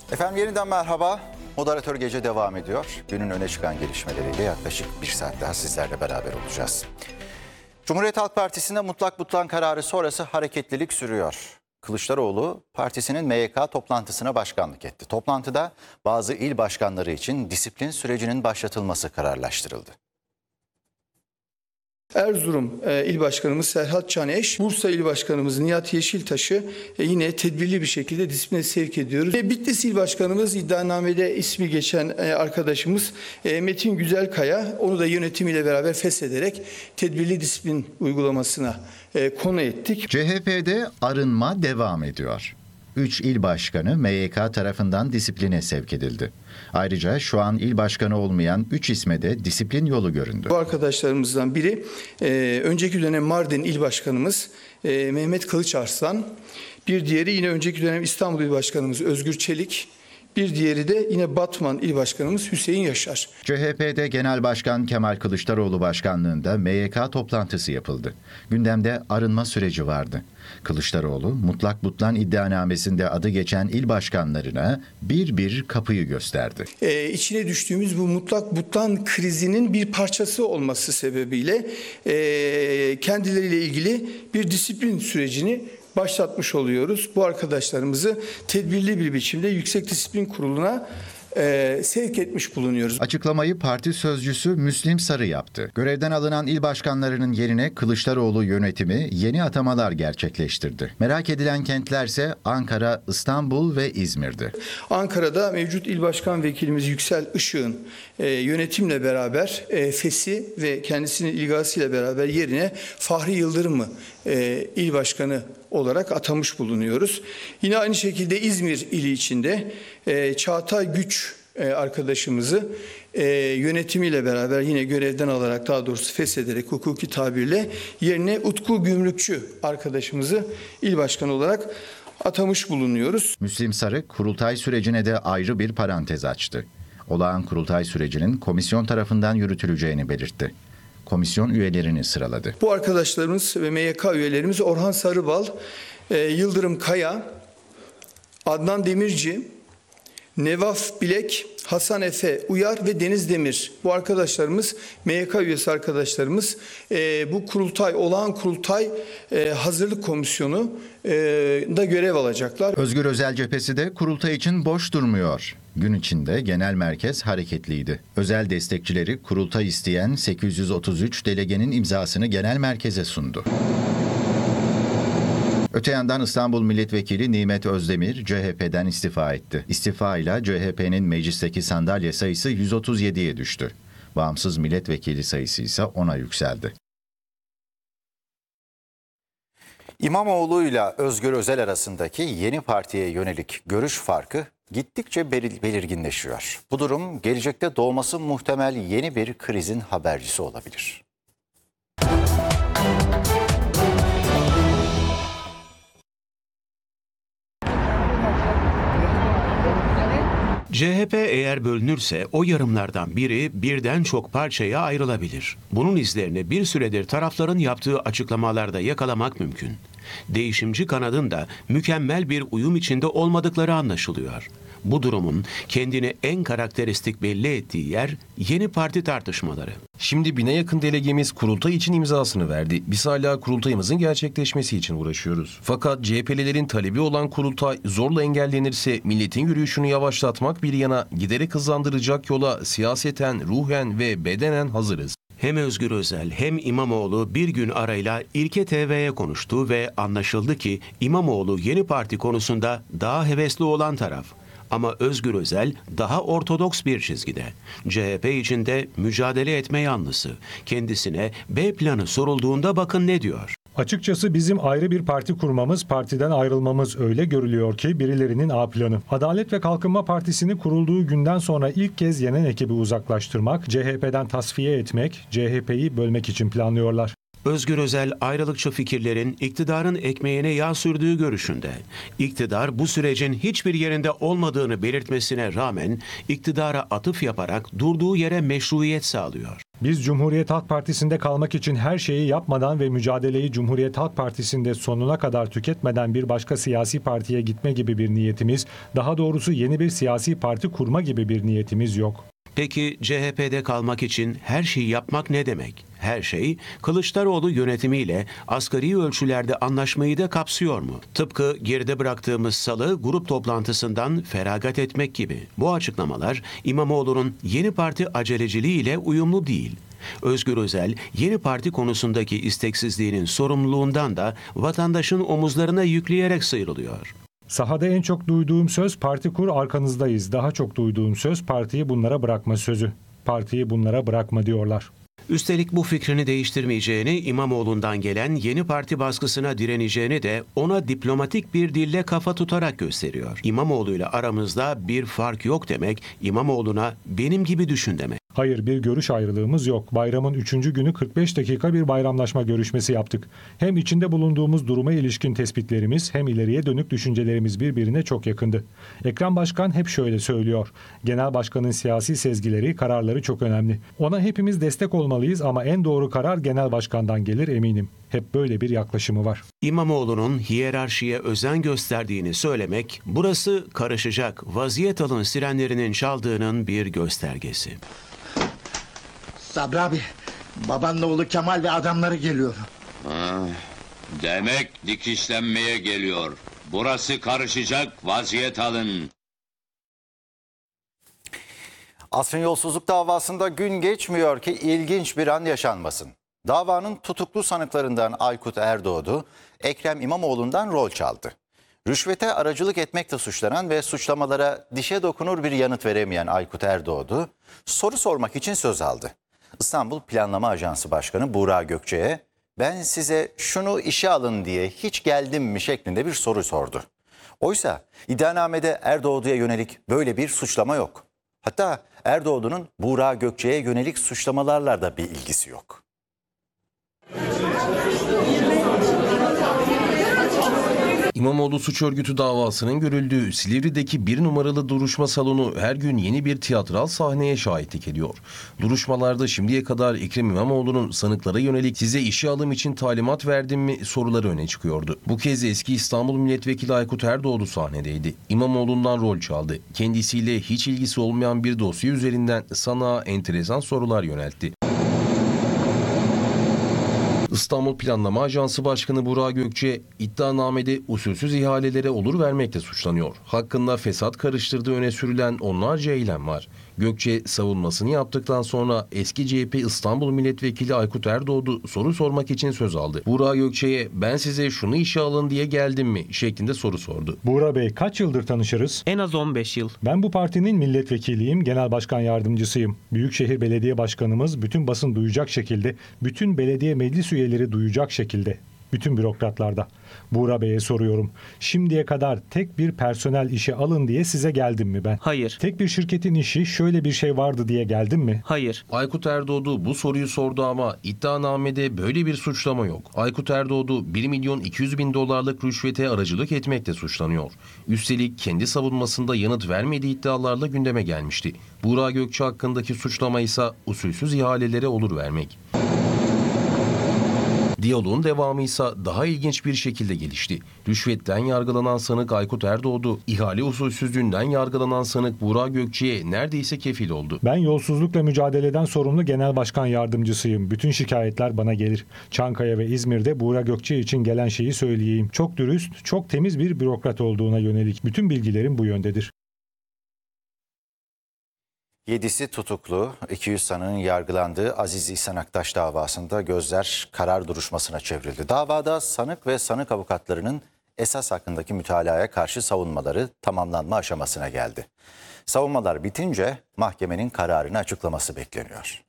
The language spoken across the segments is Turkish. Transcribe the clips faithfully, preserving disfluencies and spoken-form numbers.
Efendim yeniden merhaba. Moderatör Gece devam ediyor. Günün öne çıkan gelişmeleriyle yaklaşık bir saat daha sizlerle beraber olacağız. Cumhuriyet Halk Partisi'nde mutlak butlan kararı sonrası hareketlilik sürüyor. Kılıçdaroğlu partisinin M Y K toplantısına başkanlık etti. Toplantıda bazı il başkanları için disiplin sürecinin başlatılması kararlaştırıldı. Erzurum e, İl Başkanımız Serhat Caneş, Bursa İl Başkanımız Nihat Yeşiltaş'ı e, yine tedbirli bir şekilde disipline sevk ediyoruz. E, Bitlis İl Başkanımız iddianamede ismi geçen e, arkadaşımız e, Metin Güzelkaya, onu da yönetimiyle beraber feshederek tedbirli disiplin uygulamasına e, konu ettik. C H P'de arınma devam ediyor. Üç il başkanı M Y K tarafından disipline sevk edildi. Ayrıca şu an il başkanı olmayan üç isme de disiplin yolu göründü. Bu arkadaşlarımızdan biri e, önceki dönem Mardin İl Başkanımız e, Mehmet Kılıçarslan, bir diğeri yine önceki dönem İstanbul İl Başkanımız Özgür Çelik, bir diğeri de yine Batman İl Başkanımız Hüseyin Yaşar. C H P'de Genel Başkan Kemal Kılıçdaroğlu başkanlığında M Y K toplantısı yapıldı. Gündemde arınma süreci vardı. Kılıçdaroğlu mutlak butlan iddianamesinde adı geçen il başkanlarına bir bir kapıyı gösterdi. Ee, içine düştüğümüz bu mutlak butlan krizinin bir parçası olması sebebiyle e, kendileriyle ilgili bir disiplin sürecini başlatmış oluyoruz. Bu arkadaşlarımızı tedbirli bir biçimde Yüksek Disiplin Kurulu'na e, sevk etmiş bulunuyoruz. Açıklamayı parti sözcüsü Müslim Sarı yaptı. Görevden alınan il başkanlarının yerine Kılıçdaroğlu yönetimi yeni atamalar gerçekleştirdi. Merak edilen kentlerse Ankara, İstanbul ve İzmir'di. Ankara'da mevcut il başkan vekilimiz Yüksel Işık'ın e, yönetimle beraber e, fesi ve kendisinin ilgasıyla beraber yerine Fahri Yıldırım'ı e, il başkanı olarak atamış bulunuyoruz. Yine aynı şekilde İzmir ili içinde e, Çağatay Güç e, arkadaşımızı e, yönetimiyle beraber yine görevden alarak, daha doğrusu feshederek hukuki tabirle yerine Utku Gümrükçü arkadaşımızı il başkanı olarak atamış bulunuyoruz. Müslim Sarı kurultay sürecine de ayrı bir parantez açtı. Olağan kurultay sürecinin komisyon tarafından yürütüleceğini belirtti. Komisyon üyelerini sıraladı. Bu arkadaşlarımız ve M Y K üyelerimiz Orhan Sarıbal, e, Yıldırım Kaya, Adnan Demirci, Nevaf Bilek, Hasan Efe Uyar ve Deniz Demir. Bu arkadaşlarımız, M Y K üyesi arkadaşlarımız e, bu kurultay, olağan kurultay e, hazırlık komisyonu e, da görev alacaklar. Özgür Özel cephesi de kurultay için boş durmuyor. Gün içinde genel merkez hareketliydi. Özel destekçileri kurultay isteyen sekiz yüz otuz üç delegenin imzasını genel merkeze sundu. Öte yandan İstanbul Milletvekili Nimet Özdemir C H P'den istifa etti. İstifa ile C H P'nin meclisteki sandalye sayısı yüz otuz yediye düştü. Bağımsız milletvekili sayısı ise ona yükseldi. İmamoğlu ile Özgür Özel arasındaki yeni partiye yönelik görüş farkı gittikçe belirginleşiyor. Bu durum gelecekte doğması muhtemel yeni bir krizin habercisi olabilir. C H P eğer bölünürse o yarımlardan biri birden çok parçaya ayrılabilir. Bunun izlerini bir süredir tarafların yaptığı açıklamalarda yakalamak mümkün. Değişimci kanadın da mükemmel bir uyum içinde olmadıkları anlaşılıyor. Bu durumun kendini en karakteristik belli ettiği yer yeni parti tartışmaları. Şimdi bine yakın delegemiz kurultay için imzasını verdi. Biz hala kurultayımızın gerçekleşmesi için uğraşıyoruz. Fakat C H P'lilerin talebi olan kurultay zorla engellenirse milletin yürüyüşünü yavaşlatmak bir yana giderek hızlandıracak yola siyaseten, ruhen ve bedenen hazırız. Hem Özgür Özel hem İmamoğlu bir gün arayla İlke T V'ye konuştu ve anlaşıldı ki İmamoğlu yeni parti konusunda daha hevesli olan taraf. Ama Özgür Özel daha ortodoks bir çizgide. C H P içinde mücadele etme yanlısı. Kendisine B planı sorulduğunda bakın ne diyor. Açıkçası bizim ayrı bir parti kurmamız, partiden ayrılmamız öyle görülüyor ki birilerinin A planı. Adalet ve Kalkınma Partisi'ni kurulduğu günden sonra ilk kez yenen ekibi uzaklaştırmak, C H P'den tasfiye etmek, C H P'yi bölmek için planlıyorlar. Özgür Özel ayrılıkçı fikirlerin iktidarın ekmeğine yağ sürdüğü görüşünde. İktidar bu sürecin hiçbir yerinde olmadığını belirtmesine rağmen iktidara atıf yaparak durduğu yere meşruiyet sağlıyor. Biz Cumhuriyet Halk Partisi'nde kalmak için her şeyi yapmadan ve mücadeleyi Cumhuriyet Halk Partisi'nde sonuna kadar tüketmeden bir başka siyasi partiye gitme gibi bir niyetimiz, daha doğrusu yeni bir siyasi parti kurma gibi bir niyetimiz yok. Peki C H P'de kalmak için her şeyi yapmak ne demek? Her şey, Kılıçdaroğlu yönetimiyle asgari ölçülerde anlaşmayı da kapsıyor mu? Tıpkı geride bıraktığımız salı grup toplantısından feragat etmek gibi. Bu açıklamalar İmamoğlu'nun yeni parti aceleciliğiyle uyumlu değil. Özgür Özel, yeni parti konusundaki isteksizliğinin sorumluluğundan da vatandaşın omuzlarına yükleyerek sıyrılıyor. Sahada en çok duyduğum söz parti kur arkanızdayız. Daha çok duyduğum söz partiyi bunlara bırakma sözü. Partiyi bunlara bırakma diyorlar. Üstelik bu fikrini değiştirmeyeceğini, İmamoğlu'ndan gelen yeni parti baskısına direneceğini de ona diplomatik bir dille kafa tutarak gösteriyor. İmamoğlu ile aramızda bir fark yok demek, İmamoğlu'na benim gibi düşün demek. Hayır, bir görüş ayrılığımız yok. Bayramın üçüncü günü kırk beş dakika bir bayramlaşma görüşmesi yaptık. Hem içinde bulunduğumuz duruma ilişkin tespitlerimiz hem ileriye dönük düşüncelerimiz birbirine çok yakındı. Ekrem Başkan hep şöyle söylüyor. Genel Başkan'ın siyasi sezgileri, kararları çok önemli. Ona hepimiz destek olmalıyız ama en doğru karar Genel Başkan'dan gelir eminim. Hep böyle bir yaklaşımı var. İmamoğlu'nun hiyerarşiye özen gösterdiğini söylemek, burası karışacak, vaziyet alın sirenlerinin çaldığının bir göstergesi. Sabri abi, babanla oğlu Kemal ve adamları geliyor. Ha, demek dikişlenmeye geliyor. Burası karışacak, vaziyet alın. Asrın yolsuzluk davasında gün geçmiyor ki ilginç bir an yaşanmasın. Davanın tutuklu sanıklarından Aykut Erdoğdu, Ekrem İmamoğlu'ndan rol çaldı. Rüşvete aracılık etmekle suçlanan ve suçlamalara dişe dokunur bir yanıt veremeyen Aykut Erdoğdu, soru sormak için söz aldı. İstanbul Planlama Ajansı Başkanı Buğra Gökçe'ye ben size şunu işe alın diye hiç geldim mi şeklinde bir soru sordu. Oysa iddianamede Erdoğdu'ya yönelik böyle bir suçlama yok. Hatta Erdoğdu'nun Buğra Gökçe'ye yönelik suçlamalarla da bir ilgisi yok. İmamoğlu suç örgütü davasının görüldüğü Silivri'deki bir numaralı duruşma salonu her gün yeni bir tiyatral sahneye şahitlik ediyor. Duruşmalarda şimdiye kadar Ekrem İmamoğlu'nun sanıklara yönelik size işe alım için talimat verdim mi soruları öne çıkıyordu. Bu kez eski İstanbul Milletvekili Aykut Erdoğdu sahnedeydi. İmamoğlu'ndan rol çaldı. Kendisiyle hiç ilgisi olmayan bir dosya üzerinden sanığa enteresan sorular yöneltti. İstanbul Planlama Ajansı Başkanı Buğra Gökçe iddianamede usulsüz ihalelere olur vermekle suçlanıyor. Hakkında fesat karıştırdığı öne sürülen onlarca eylem var. Gökçe savunmasını yaptıktan sonra eski C H P İstanbul Milletvekili Aykut Erdoğdu soru sormak için söz aldı. Buğra Gökçe'ye ben size şunu işe alın diye geldim mi şeklinde soru sordu. Buğra Bey, kaç yıldır tanışırız? En az on beş yıl. Ben bu partinin milletvekiliyim, genel başkan yardımcısıyım. Büyükşehir Belediye Başkanımız bütün basın duyacak şekilde, bütün belediye meclis üyeleri duyacak şekilde, bütün bürokratlarda. Buğra Bey'e soruyorum. Şimdiye kadar tek bir personel işe alın diye size geldim mi ben? Hayır. Tek bir şirketin işi şöyle bir şey vardı diye geldim mi? Hayır. Aykut Erdoğdu bu soruyu sordu ama iddianamede böyle bir suçlama yok. Aykut Erdoğdu bir milyon iki yüz bin dolarlık rüşvete aracılık etmekle suçlanıyor. Üstelik kendi savunmasında yanıt vermediği iddialarla gündeme gelmişti. Buğra Gökçe hakkındaki suçlama ise usulsüz ihalelere olur vermek. Diyaloğun devamı ise daha ilginç bir şekilde gelişti. Rüşvetten yargılanan sanık Aykut Erdoğdu, ihale usulsüzlüğünden yargılanan sanık Buğra Gökçe'ye neredeyse kefil oldu. Ben yolsuzlukla mücadeleden sorumlu genel başkan yardımcısıyım. Bütün şikayetler bana gelir. Çankaya ve İzmir'de Buğra Gökçe için gelen şeyi söyleyeyim. Çok dürüst, çok temiz bir bürokrat olduğuna yönelik bütün bilgilerim bu yöndedir. Yedisi tutuklu, iki yüz sanığın yargılandığı Aziz İhsan Aktaş davasında gözler karar duruşmasına çevrildi. Davada sanık ve sanık avukatlarının esas hakkındaki mütalaya karşı savunmaları tamamlanma aşamasına geldi. Savunmalar bitince mahkemenin kararını açıklaması bekleniyor.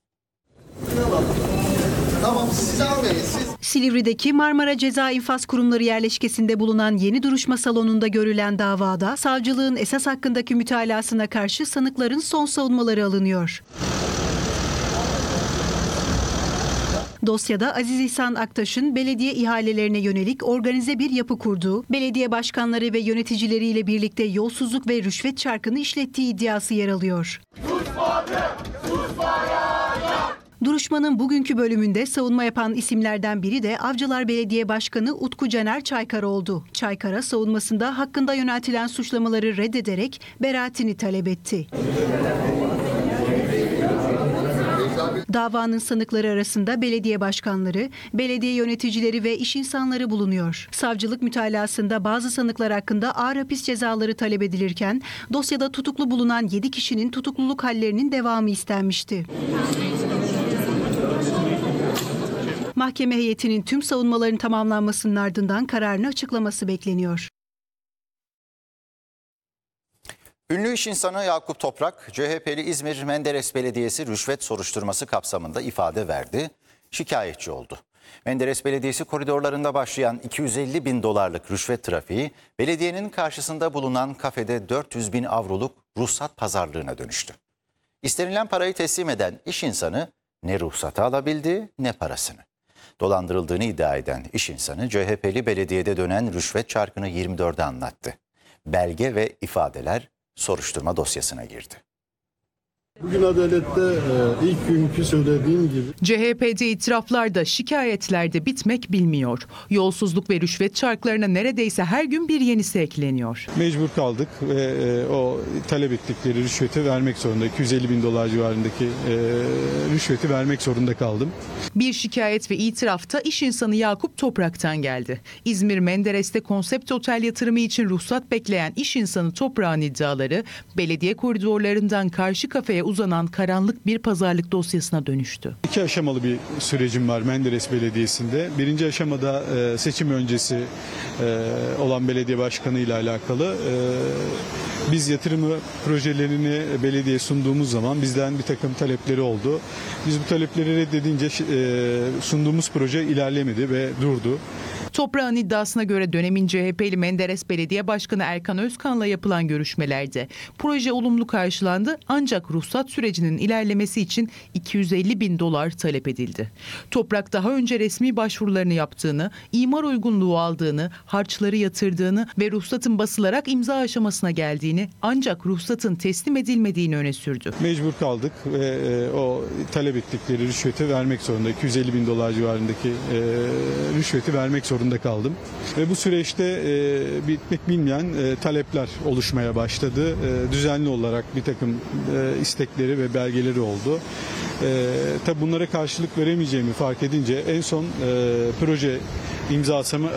Tamam, siz almayın, siz... Silivri'deki Marmara Ceza İnfaz Kurumları yerleşkesinde bulunan yeni duruşma salonunda görülen davada savcılığın esas hakkındaki mütalasına karşı sanıkların son savunmaları alınıyor. Dosyada Aziz İhsan Aktaş'ın belediye ihalelerine yönelik organize bir yapı kurduğu, belediye başkanları ve yöneticileriyle birlikte yolsuzluk ve rüşvet çarkını işlettiği iddiası yer alıyor. Duruşmanın bugünkü bölümünde savunma yapan isimlerden biri de Avcılar Belediye Başkanı Utku Caner Çaykar oldu. Çaykar'a savunmasında hakkında yöneltilen suçlamaları reddederek beraatini talep etti. Davanın sanıkları arasında belediye başkanları, belediye yöneticileri ve iş insanları bulunuyor. Savcılık mütalasında bazı sanıklar hakkında ağır hapis cezaları talep edilirken dosyada tutuklu bulunan yedi kişinin tutukluluk hallerinin devamı istenmişti. Mahkeme heyetinin tüm savunmaların tamamlanmasının ardından kararını açıklaması bekleniyor. Ünlü iş insanı Yakup Toprak, C H P'li İzmir Menderes Belediyesi rüşvet soruşturması kapsamında ifade verdi, şikayetçi oldu. Menderes Belediyesi koridorlarında başlayan iki yüz elli bin dolarlık rüşvet trafiği, belediyenin karşısında bulunan kafede dört yüz bin avroluk ruhsat pazarlığına dönüştü. İstenilen parayı teslim eden iş insanı ne ruhsatı alabildi ne parasını. Dolandırıldığını iddia eden iş insanı C H P'li belediyede dönen rüşvet çarkını yirmi dörde anlattı. Belge ve ifadeler soruşturma dosyasına girdi. Bugün adalette e, ilk günkü söylediğim gibi. C H P'de itiraflarda, şikayetlerde bitmek bilmiyor. Yolsuzluk ve rüşvet çarklarına neredeyse her gün bir yenisi ekleniyor. Mecbur kaldık ve e, o talep ettikleri rüşveti vermek zorunda. iki yüz elli bin dolar civarındaki e, rüşveti vermek zorunda kaldım. Bir şikayet ve itirafta iş insanı Yakup Toprak'tan geldi. İzmir Menderes'te konsept otel yatırımı için ruhsat bekleyen iş insanı Toprak'ın iddiaları belediye koridorlarından karşı kafeye uzanan karanlık bir pazarlık dosyasına dönüştü. İki aşamalı bir sürecim var Menderes Belediyesi'nde. Birinci aşamada e, seçim öncesi e, olan belediye başkanı ile alakalı. E, biz yatırımı projelerini belediyeye sunduğumuz zaman bizden bir takım talepleri oldu. Biz bu talepleri reddedince e, sunduğumuz proje ilerlemedi ve durdu. Toprak'ın iddiasına göre dönemin C H P'li Menderes Belediye Başkanı Erkan Özkan'la yapılan görüşmelerde proje olumlu karşılandı ancak ruhsat sürecinin ilerlemesi için iki yüz elli bin dolar talep edildi. Toprak daha önce resmi başvurularını yaptığını, imar uygunluğu aldığını, harçları yatırdığını ve ruhsatın basılarak imza aşamasına geldiğini ancak ruhsatın teslim edilmediğini öne sürdü. Mecbur kaldık ve e, o talep ettikleri rüşveti vermek zorunda. iki yüz elli bin dolar civarındaki e, rüşveti vermek zorunda kaldım. Ve bu süreçte e, bitmek bilmeyen e, talepler oluşmaya başladı. E, düzenli olarak bir takım e, istekleri ve belgeleri oldu. E, tabii bunlara karşılık veremeyeceğimi fark edince en son e, proje imzasını